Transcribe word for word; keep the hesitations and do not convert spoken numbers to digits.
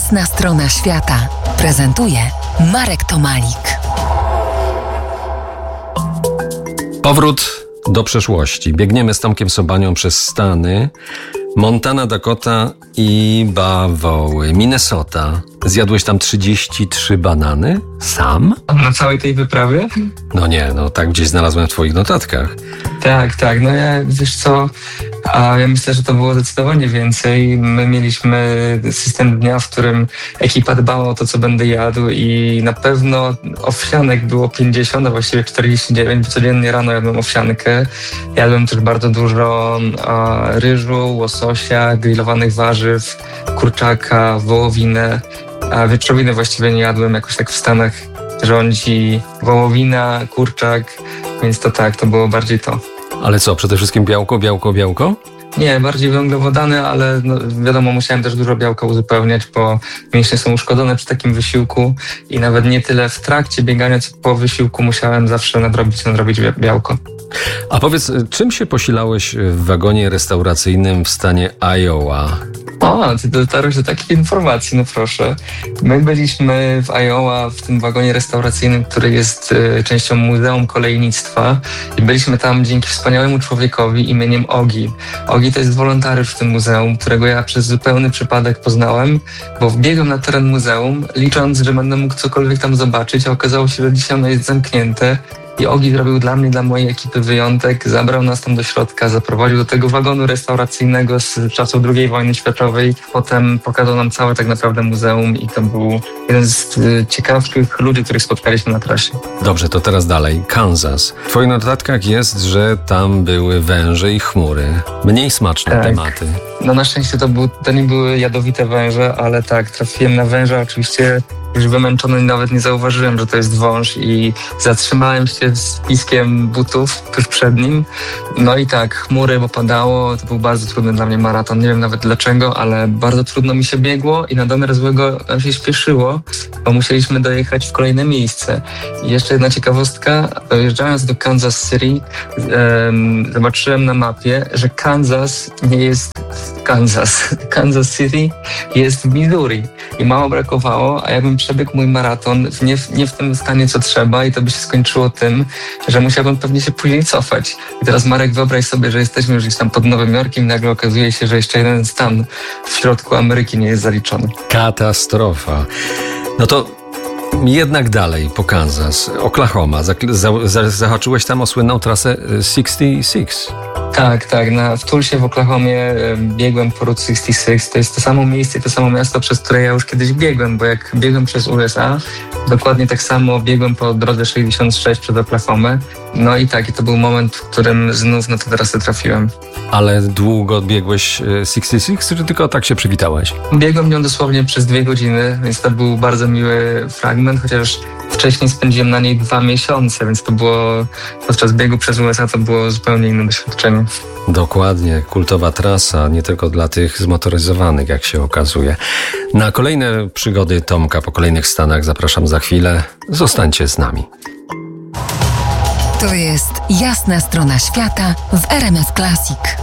Jasna strona świata prezentuje Marek Tomalik. Powrót do przeszłości. Biegniemy z Tomkiem Sobanią przez Stany, Montana, Dakota i bawoły. Minnesota. Zjadłeś tam trzydzieści trzy banany? Sam? Na całej tej wyprawie? No nie, no tak gdzieś znalazłem w twoich notatkach. Tak, tak. No ja, wiesz co, a ja myślę, że to było zdecydowanie więcej. My mieliśmy system dnia, w którym ekipa dbała o to, co będę jadł i na pewno owsianek było pięćdziesiąt, a właściwie czterdzieści dziewięć, bo codziennie rano jadłem owsiankę. Jadłem też bardzo dużo a, ryżu, łososia, grillowanych warzyw, kurczaka, wołowinę, a wieprzowiny właściwie nie jadłem, jakoś tak w Stanach rządzi wołowina, kurczak, więc to tak, to było bardziej to. Ale co, przede wszystkim białko, białko, białko? Nie, bardziej węglowodany, ale no, wiadomo, musiałem też dużo białka uzupełniać, bo mięśnie są uszkodzone przy takim wysiłku i nawet nie tyle w trakcie biegania, co po wysiłku musiałem zawsze nadrobić, nadrobić białko. A powiedz, czym się posilałeś w wagonie restauracyjnym w stanie Iowa? O, ty dotarłeś do takiej informacji, no proszę. My byliśmy w Iowa w tym wagonie restauracyjnym, który jest y, częścią Muzeum Kolejnictwa i byliśmy tam dzięki wspaniałemu człowiekowi imieniem Ogi. Ogi to jest wolontariusz w tym muzeum, którego ja przez zupełny przypadek poznałem, bo wbiegłem na teren muzeum, licząc, że będę mógł cokolwiek tam zobaczyć, a okazało się, że dzisiaj ono jest zamknięte. I Ogi zrobił dla mnie, dla mojej ekipy wyjątek, zabrał nas tam do środka, zaprowadził do tego wagonu restauracyjnego z czasów drugiej wojny światowej. Potem pokazał nam całe tak naprawdę muzeum i to był jeden z y, ciekawszych ludzi, których spotkaliśmy na trasie. Dobrze, to teraz dalej. Kansas. W twoich notatkach jest, że tam były węże i chmury. Mniej smaczne Tak. tematy. No na szczęście to, był, to nie były jadowite węże, ale tak, trafiłem na węża, oczywiście już wymęczony nawet nie zauważyłem, że to jest wąż i zatrzymałem się z piskiem butów tuż przed nim. No i tak, chmury, bo padało, to był bardzo trudny dla mnie maraton, nie wiem nawet dlaczego, ale bardzo trudno mi się biegło i na domiar złego nam się śpieszyło, bo musieliśmy dojechać w kolejne miejsce. I jeszcze jedna ciekawostka, dojeżdżając do Kansas City, um, zobaczyłem na mapie, że Kansas nie jest Kansas. Kansas City jest w Missouri i mało brakowało, a ja bym przebiegł mój maraton w nie, nie w tym stanie, co trzeba i to by się skończyło tym, że musiałbym pewnie się później cofać. I teraz Marek, wyobraź sobie, że jesteśmy już gdzieś tam pod Nowym Jorkiem i nagle okazuje się, że jeszcze jeden stan w środku Ameryki nie jest zaliczony. Katastrofa. No to jednak dalej po Kansas. Oklahoma. Zak- za- za- zahaczyłeś tam o słynną trasę sześćdziesiąt sześć. Tak, tak. Na, w Tulsie w Oklahomie e, biegłem po Route sześćdziesiąt sześć. To jest to samo miejsce i to samo miasto, przez które ja już kiedyś biegłem, bo jak biegłem przez U S A, dokładnie tak samo biegłem po drodze sześćdziesiąt sześć przez Oklahomę. No i tak, i to był moment, w którym znów na tę trasę trafiłem. Ale długo biegłeś sześćdziesiąt sześć, czy tylko tak się przywitałeś? Biegłem nią dosłownie przez dwie godziny, więc to był bardzo miły fragment, chociaż wcześniej spędziłem na niej dwa miesiące, więc to było, podczas biegu przez U S A to było zupełnie inne doświadczenie. Dokładnie, kultowa trasa, nie tylko dla tych zmotoryzowanych, jak się okazuje. Na kolejne przygody Tomka po kolejnych stanach zapraszam za chwilę. Zostańcie z nami. To jest Jasna strona świata w R M F Classic.